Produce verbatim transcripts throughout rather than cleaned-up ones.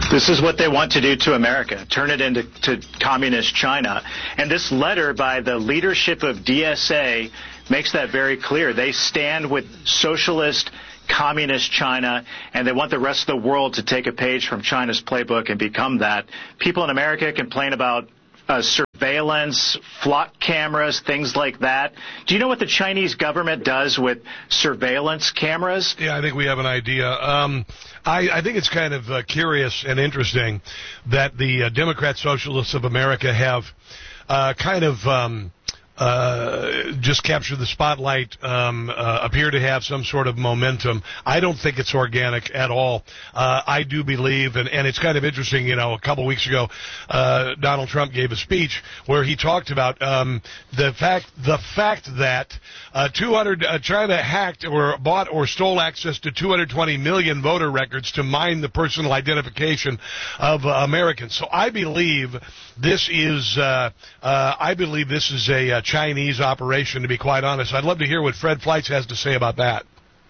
This is what they want to do to America, turn it into to communist China. And this letter by the leadership of D S A makes that very clear. They stand with socialist, communist China, and they want the rest of the world to take a page from China's playbook and become that. People in America complain about uh, surveillance, flock cameras, things like that. Do you know what the Chinese government does with surveillance cameras? Yeah, I think we have an idea. Um, I, I think it's kind of uh, curious and interesting that the uh, Democrat Socialists of America have uh, kind of um, uh, just captured the spotlight, um, uh, appear to have some sort of momentum. I don't think it's organic at all. Uh, I do believe, and, and it's kind of interesting, you know, a couple weeks ago, uh, Donald Trump gave a speech where he talked about um, the fact the fact that uh, two hundred uh, China hacked or bought or stole access to two hundred twenty million voter records to mine the personal identification of uh, Americans. So I believe this is uh, uh, I believe this is a uh, Chinese operation, to be quite honest. I'd love to hear what Fred Fleitz has to say about that.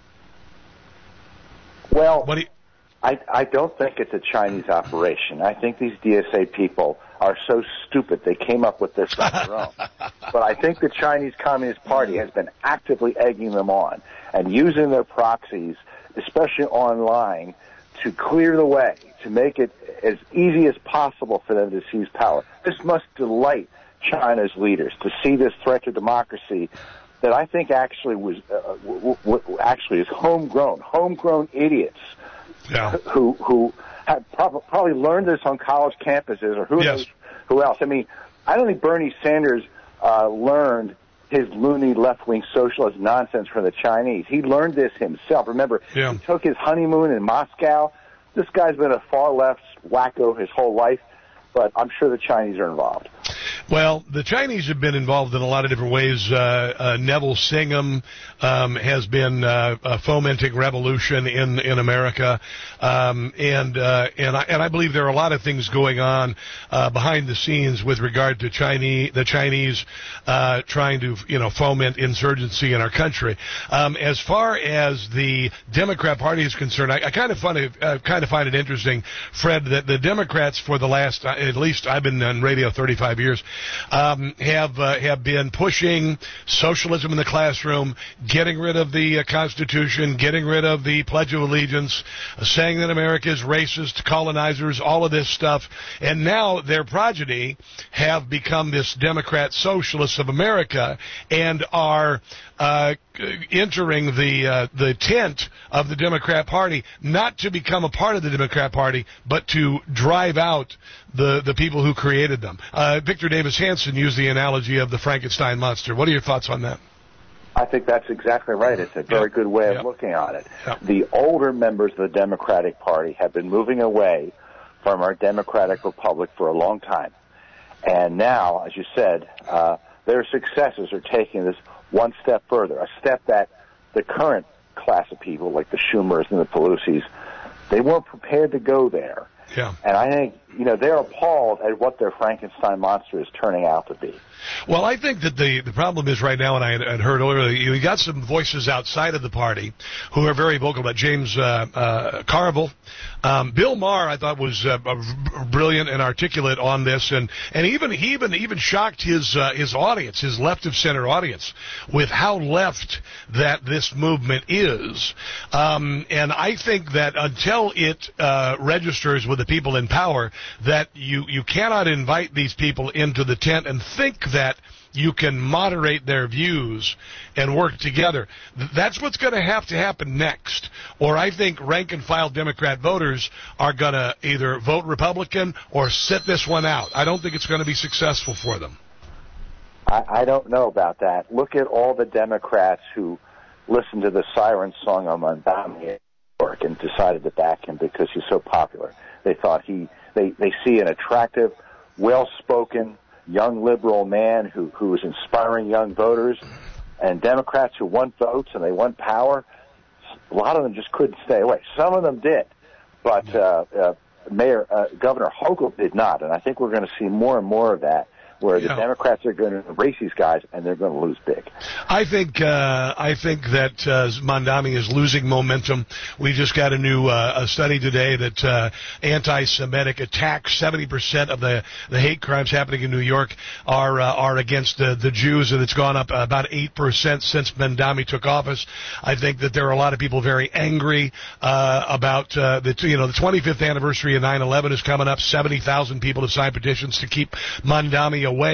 Well, what do you... I, I don't think it's a Chinese operation. I think these D S A people are so stupid they came up with this on their own. But I think the Chinese Communist Party has been actively egging them on and using their proxies, especially online, to clear the way, to make it as easy as possible for them to seize power. This must delight China's leaders to see this threat to democracy that I think actually was uh, w- w- actually is homegrown, homegrown idiots yeah. who who have prob- probably learned this on college campuses or who yes. knows who else. I mean, I don't think Bernie Sanders uh, learned his loony left-wing socialist nonsense from the Chinese. He learned this himself. Remember, yeah. he took his honeymoon in Moscow. This guy's been a far-left wacko his whole life, but I'm sure the Chinese are involved. Well, the Chinese have been involved in a lot of different ways. Uh, uh, Neville Singham um, has been uh, uh, fomenting revolution in in America, um, and uh, and I and I believe there are a lot of things going on uh, behind the scenes with regard to Chinese the Chinese uh, trying to you know foment insurgency in our country. Um, as far as the Democrat Party is concerned, I, I kind of find it uh, kind of find it interesting, Fred, that the Democrats for the last uh, at least I've been on radio thirty-five years. Um, have uh, have been pushing socialism in the classroom, getting rid of the uh, Constitution, getting rid of the Pledge of Allegiance, uh, saying that America is racist, colonizers, all of this stuff. And now their progeny have become this Democrat Socialists of America and are uh, entering the uh, the tent of the Democrat Party, not to become a part of the Democrat Party, but to drive out the, the people who created them. Uh, Victor Davis Hanson used the analogy of the Frankenstein monster. What are your thoughts on that? I think that's exactly right. It's a very yep. good way of yep. looking at it. Yep. The older members of the Democratic Party have been moving away from our democratic republic for a long time. And now, as you said, uh, their successors are taking this one step further, a step that the current class of people, like the Schumers and the Pelosi's, they weren't prepared to go there. Yeah. And I think, you know, they're appalled at what their Frankenstein monster is turning out to be. Well, I think that the, the problem is right now, and I had, had heard earlier, you got some voices outside of the party who are very vocal about James uh, uh, Carville. Um, Bill Maher, I thought, was uh, brilliant and articulate on this, and, and even he even even shocked his uh, his audience, his left of center audience, with how left that this movement is. Um, and I think that until it uh, registers with the people in power, that you you cannot invite these people into the tent and think that you can moderate their views and work together. That's what's going to have to happen next. Or I think rank-and-file Democrat voters are going to either vote Republican or sit this one out. I don't think it's going to be successful for them. I, I don't know about that. Look at all the Democrats who listened to the siren song on Mondami at work and decided to back him because he's so popular. They thought he, they, they see an attractive, well-spoken, young liberal man who, who is inspiring young voters, and Democrats who want votes and they want power. A lot of them just couldn't stay away. Some of them did, but uh, uh, Mayor uh, Governor Hochul did not, and I think we're going to see more and more of that where the Yeah. Democrats are going to embrace these guys, and they're going to lose big. I think uh, I think that uh, Mamdani is losing momentum. We just got a new uh, a study today that uh, anti-Semitic attacks, seventy percent of the, the hate crimes happening in New York are uh, are against the, the Jews, and it's gone up about eight percent since Mamdani took office. I think that there are a lot of people very angry uh, about uh, the you know the twenty-fifth anniversary of nine eleven is coming up. seventy thousand people have signed petitions to keep Mamdani